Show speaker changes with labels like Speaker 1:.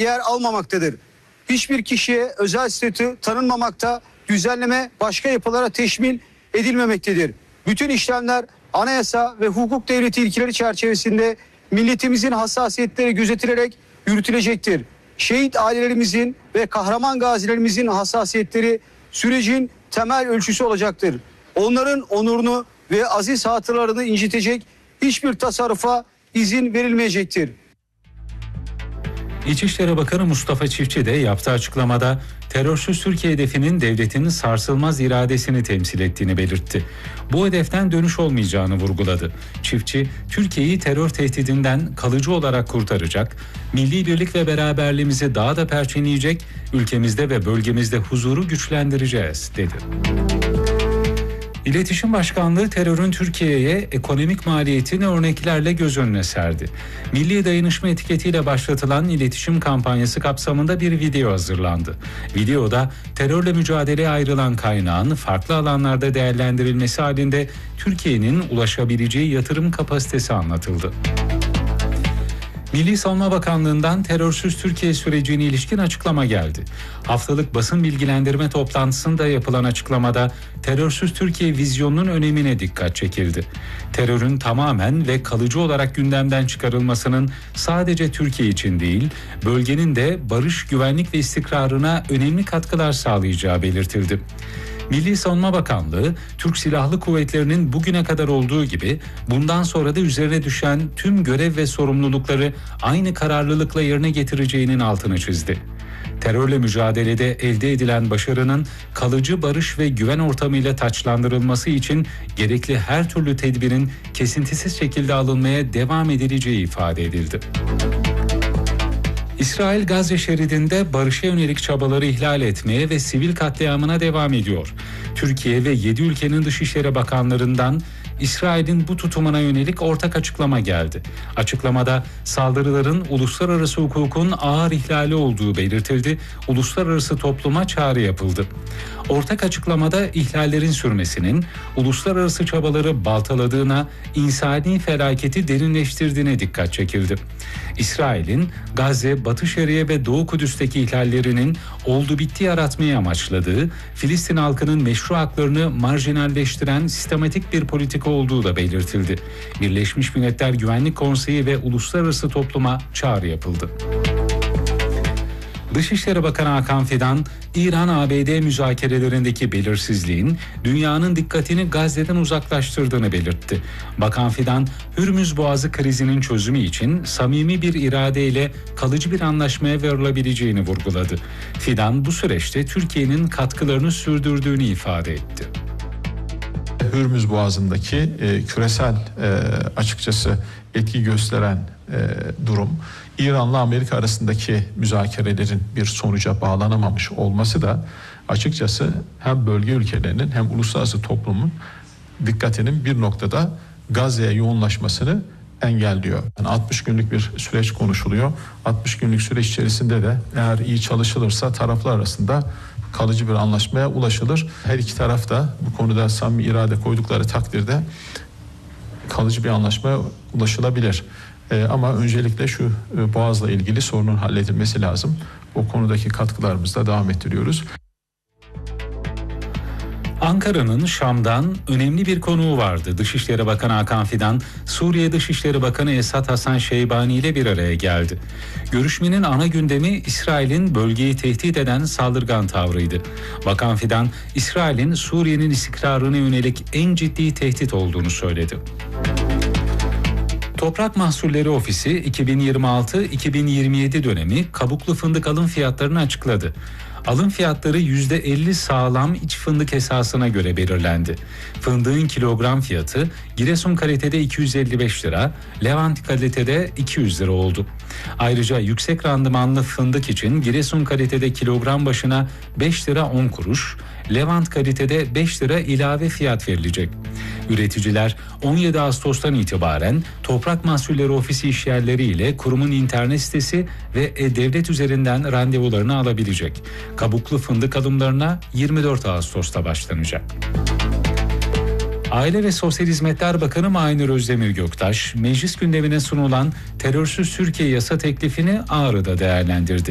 Speaker 1: yer almamaktadır. Hiçbir kişiye özel statü tanınmamakta, düzenleme başka yapılara teşmil edilmemektedir. Bütün işlemler anayasa ve hukuk devleti ilkeleri çerçevesinde milletimizin hassasiyetleri gözetilerek yürütülecektir. Şehit ailelerimizin ve kahraman gazilerimizin hassasiyetleri sürecin temel ölçüsü olacaktır. Onların onurunu ve aziz hatıralarını incitecek hiçbir tasarrufa izin verilmeyecektir.
Speaker 2: İçişleri Bakanı Mustafa Çiftçi de yaptığı açıklamada terörsüz Türkiye hedefinin devletin sarsılmaz iradesini temsil ettiğini belirtti. Bu hedeften dönüş olmayacağını vurguladı. Çiftçi, Türkiye'yi terör tehdidinden kalıcı olarak kurtaracak, milli birlik ve beraberliğimizi daha da perçinleyecek, ülkemizde ve bölgemizde huzuru güçlendireceğiz, dedi. İletişim Başkanlığı terörün Türkiye'ye ekonomik maliyetini örneklerle göz önüne serdi. Milli Dayanışma etiketiyle başlatılan iletişim kampanyası kapsamında bir video hazırlandı. Videoda terörle mücadeleye ayrılan kaynağın farklı alanlarda değerlendirilmesi halinde Türkiye'nin ulaşabileceği yatırım kapasitesi anlatıldı. Milli Savunma Bakanlığı'ndan terörsüz Türkiye sürecine ilişkin açıklama geldi. Haftalık basın bilgilendirme toplantısında yapılan açıklamada terörsüz Türkiye vizyonunun önemine dikkat çekildi. Terörün tamamen ve kalıcı olarak gündemden çıkarılmasının sadece Türkiye için değil, bölgenin de barış, güvenlik ve istikrarına önemli katkılar sağlayacağı belirtildi. Milli Savunma Bakanlığı, Türk Silahlı Kuvvetleri'nin bugüne kadar olduğu gibi bundan sonra da üzerine düşen tüm görev ve sorumlulukları aynı kararlılıkla yerine getireceğinin altını çizdi. Terörle mücadelede elde edilen başarının kalıcı barış ve güven ortamıyla taçlandırılması için gerekli her türlü tedbirin kesintisiz şekilde alınmaya devam edileceği ifade edildi. İsrail Gazze şeridinde barışa yönelik çabaları ihlal etmeye ve sivil katliamına devam ediyor. Türkiye ve 7 ülkenin Dışişleri Bakanlarından İsrail'in bu tutumuna yönelik ortak açıklama geldi. Açıklamada saldırıların uluslararası hukukun ağır ihlali olduğu belirtildi, uluslararası topluma çağrı yapıldı. Ortak açıklamada ihlallerin sürmesinin uluslararası çabaları baltaladığına, insani felaketi derinleştirdiğine dikkat çekildi. İsrail'in Gazze, Batı Şeria ve Doğu Kudüs'teki ihlallerinin oldu bitti yaratmayı amaçladığı, Filistin halkının meşru haklarını marjinalleştiren sistematik bir politika olduğu da belirtildi. Birleşmiş Milletler Güvenlik Konseyi ve uluslararası topluma çağrı yapıldı. Dışişleri Bakanı Hakan Fidan, İran-ABD müzakerelerindeki belirsizliğin dünyanın dikkatini Gazze'den uzaklaştırdığını belirtti. Bakan Fidan, Hürmüz Boğazı krizinin çözümü için samimi bir iradeyle kalıcı bir anlaşmaya varılabileceğini vurguladı. Fidan, bu süreçte Türkiye'nin katkılarını sürdürdüğünü ifade etti.
Speaker 3: Hürmüz Boğazı'ndaki küresel açıkçası etki gösteren durum, İran'la Amerika arasındaki müzakerelerin bir sonuca bağlanamamış olması da açıkçası hem bölge ülkelerinin hem uluslararası toplumun dikkatinin bir noktada Gazze'ye yoğunlaşmasını engelliyor. Yani 60 günlük bir süreç konuşuluyor. 60 günlük süreç içerisinde de eğer iyi çalışılırsa taraflar arasında kalıcı bir anlaşmaya ulaşılır. Her iki taraf da bu konuda samimi irade koydukları takdirde kalıcı bir anlaşmaya ulaşılabilir. Ama öncelikle şu Boğaz'la ilgili sorunun halledilmesi lazım. O konudaki katkılarımızı da devam ettiriyoruz.
Speaker 2: Ankara'nın Şam'dan önemli bir konuğu vardı. Dışişleri Bakanı Hakan Fidan, Suriye Dışişleri Bakanı Esad Hasan Şeybani ile bir araya geldi. Görüşmenin ana gündemi İsrail'in bölgeyi tehdit eden saldırgan tavrıydı. Bakan Fidan, İsrail'in Suriye'nin istikrarına yönelik en ciddi tehdit olduğunu söyledi. Toprak Mahsulleri Ofisi 2026-2027 dönemi kabuklu fındık alım fiyatlarını açıkladı. Alım fiyatları %50 sağlam iç fındık esasına göre belirlendi. Fındığın kilogram fiyatı Giresun kalitede 255 lira, Levant kalitede 200 lira oldu. Ayrıca yüksek randımanlı fındık için Giresun kalitede kilogram başına 5 lira 10 kuruş, Levant kalitede 5 lira ilave fiyat verilecek. Üreticiler 17 Ağustos'tan itibaren Toprak Mahsulleri Ofisi işyerleri ile kurumun internet sitesi ve devlet üzerinden randevularını alabilecek. Kabuklu fındık alımlarına 24 Ağustos'ta başlanacak. Aile ve Sosyal Hizmetler Bakanı Mahir Özdemir Göktaş, meclis gündemine sunulan terörsüz Türkiye yasa teklifini Ağrı'da değerlendirdi.